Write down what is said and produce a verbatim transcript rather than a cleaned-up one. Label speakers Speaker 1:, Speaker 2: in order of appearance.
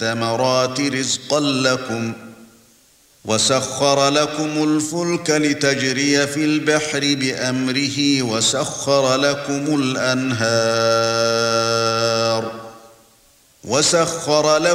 Speaker 1: الثَّمَرَاتِ رِزْقًا لَكُمْ وَسَخَّرَ لَكُمُ الْفُلْكَ لِتَجْرِيَ فِي الْبَحْرِ بِأَمْرِهِ وَسَخَّرَ لَكُمُ الْأَنْهَارَ وَسَخَّرَ